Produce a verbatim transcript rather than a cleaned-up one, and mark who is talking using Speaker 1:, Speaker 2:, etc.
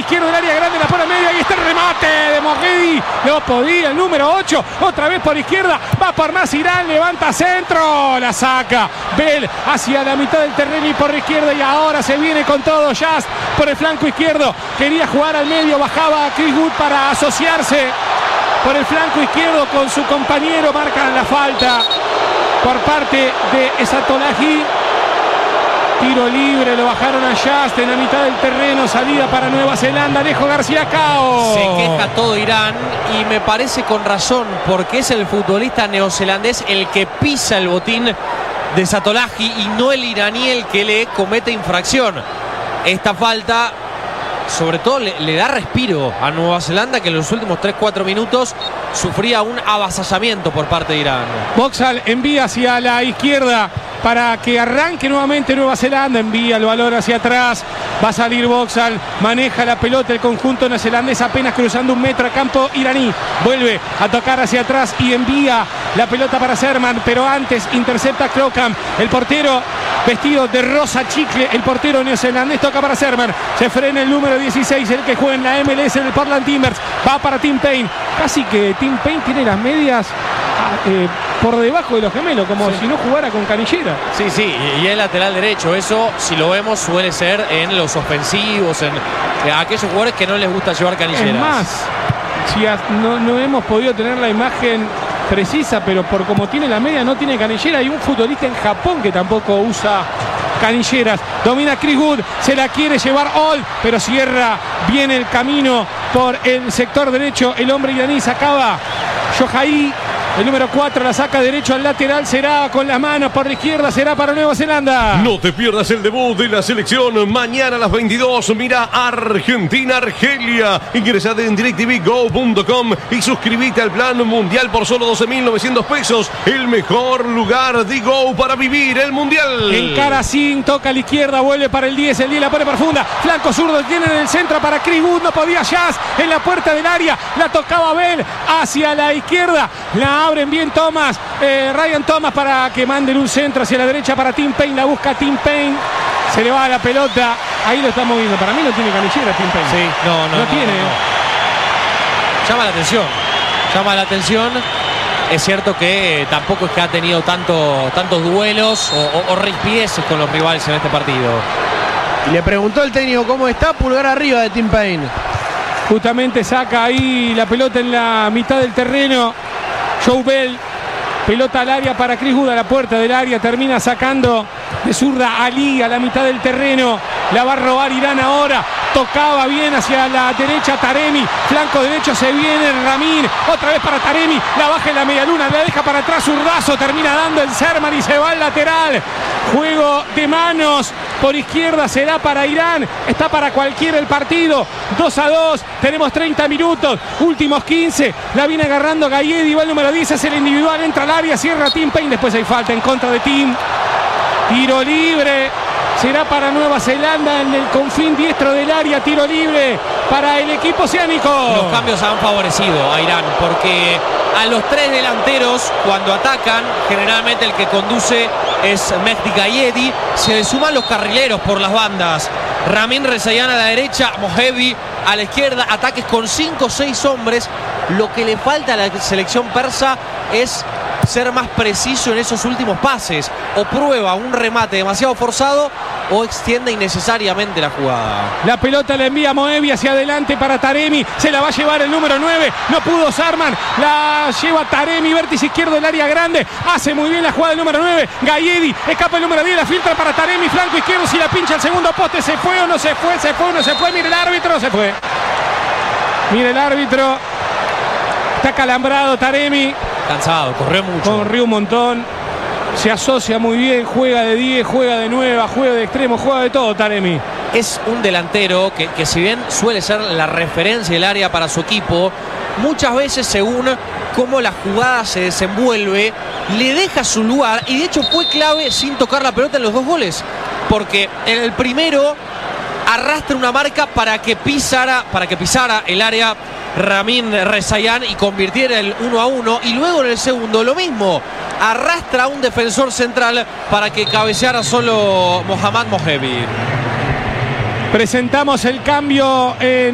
Speaker 1: izquierdo del área grande, la pone a media. Y está el remate de Mohedi. No podía, el número ocho. Otra vez por izquierda. Va por más Irán. Levanta centro. La saca. Bell hacia la mitad del terreno y por la izquierda. Y ahora se viene con todo. Just por el flanco izquierdo. Quería jugar al medio. Bajaba a Chris Wood para asociarse por el flanco izquierdo con su compañero. Marcan la falta por parte de Ezatolahi. Tiro libre, lo bajaron a Just en la mitad del terreno. Salida para Nueva Zelanda. Alejo García Cao.
Speaker 2: Se queja todo Irán y me parece con razón, porque es el futbolista neozelandés el que pisa el botín de Ezatolahi y no el iraní el que le comete infracción. Esta falta sobre todo le, le da respiro a Nueva Zelanda, que en los últimos tres cuatro minutos sufría un avasallamiento por parte de Irán.
Speaker 1: Boxall envía hacia la izquierda para que arranque nuevamente Nueva Zelanda. Envía el balón hacia atrás. Va a salir Boxall. Maneja la pelota el conjunto neozelandés apenas cruzando un metro a campo iraní. Vuelve a tocar hacia atrás y envía la pelota para Serman. Pero antes intercepta Crockham. El portero vestido de rosa chicle. El portero neozelandés toca para Serman. Se frena el número dieciséis, el que juega en la M L S en el Portland Timbers. Va para Tim Payne. Casi que Tim Payne tiene las medias eh, por debajo de los gemelos, como sí. si no jugara con canillera.
Speaker 2: Sí, sí, y es lateral derecho. Eso, si lo vemos, suele ser en los ofensivos, en eh, aquellos jugadores que no les gusta llevar canilleras.
Speaker 1: Es más, si a, no, no hemos podido tener la imagen precisa, pero por como tiene la media no tiene canillera. Hay un futbolista en Japón que tampoco usa canilleras. Domina Chris Wood, se la quiere llevar All, pero cierra bien el camino por el sector derecho. El hombre iraní sacaba Yohai. El número cuatro la saca derecho al lateral. Será con las manos por la izquierda. Será para Nueva Zelanda.
Speaker 3: No te pierdas el debut de la selección. Mañana a las veintidós. Mira Argentina-Argelia. Ingresad en DirecTV Go punto com y suscríbete al plan mundial por solo doce mil novecientos pesos. El mejor lugar de Go para vivir el mundial.
Speaker 1: Encara Sin, toca a la izquierda. Vuelve para el diez. El diez la pone profunda. Flanco zurdo. Tiene en el centro para Chris Wood. No podía Just en la puerta del área. La tocaba Bell hacia la izquierda. La abren bien Thomas, eh, Ryan Thomas para que manden un centro hacia la derecha para Tim Payne. La busca Tim Payne. Se le va la pelota. Ahí lo está moviendo. Para mí no tiene canillera Tim Payne.
Speaker 2: Sí, no, no.
Speaker 1: No,
Speaker 2: no
Speaker 1: tiene.
Speaker 2: No, no. Llama la atención. Llama la atención. Es cierto que eh, tampoco es que ha tenido tanto, tantos duelos o, o, o rispieces con los rivales en este partido.
Speaker 4: Y le preguntó el técnico cómo está. Pulgar arriba de Tim Payne.
Speaker 1: Justamente saca ahí la pelota en la mitad del terreno. Joe Bell, pelota al área para Chris Wood, a la puerta del área, termina sacando de zurda Ali a la mitad del terreno. La va a robar Irán ahora. Tocaba bien hacia la derecha Taremi. Flanco derecho se viene Ramin. Otra vez para Taremi. La baja en la medialuna. La deja para atrás. Zurdazo. Termina dando el Serman y se va al lateral. Juego de manos. Por izquierda será para Irán. Está para cualquiera el partido. dos a dos. Tenemos treinta minutos. Últimos quince. La viene agarrando Gayedi. Va el número diez. Es el individual. Entra al área. Cierra Tim Payne. Después hay falta en contra de Tim. Tiro libre. Será para Nueva Zelanda en el confín diestro del área. Tiro libre para el equipo oceánico.
Speaker 2: Los cambios han favorecido a Irán porque a los tres delanteros cuando atacan, generalmente el que conduce es Mehdi Gayedi. Se le suman los carrileros por las bandas. Ramin Rezayan a la derecha, Mohedi a la izquierda. Ataques con cinco o seis hombres. Lo que le falta a la selección persa es ser más preciso en esos últimos pases. O prueba un remate demasiado forzado o extiende innecesariamente la jugada.
Speaker 1: La pelota la envía Moebi hacia adelante para Taremi. Se la va a llevar el número nueve. No pudo Sarman. La lleva Taremi, vértice izquierdo del área grande. Hace muy bien la jugada el número nueve. Gayedi. Escapa el número diez. La filtra para Taremi. Flanco izquierdo. Si la pincha el segundo poste. ¿Se fue o no se fue? Se fue o no se fue. Mire el árbitro. Se fue. Mire el árbitro. Está calambrado Taremi.
Speaker 2: Cansado. Corrió mucho.
Speaker 1: Corrió un montón. Se asocia muy bien, juega de diez, juega de nueve, juega de extremo, juega de todo Taremi.
Speaker 2: Es un delantero que, que si bien suele ser la referencia del área para su equipo, muchas veces según cómo la jugada se desenvuelve, le deja su lugar y de hecho fue clave sin tocar la pelota en los dos goles. Porque en el primero arrastra una marca para que pisara, para que pisara el área Ramin Rezayan y convirtiera el uno a uno, y luego en el segundo lo mismo, arrastra a un defensor central para que cabeceara solo Mohammad Mohedi.
Speaker 1: Presentamos el cambio en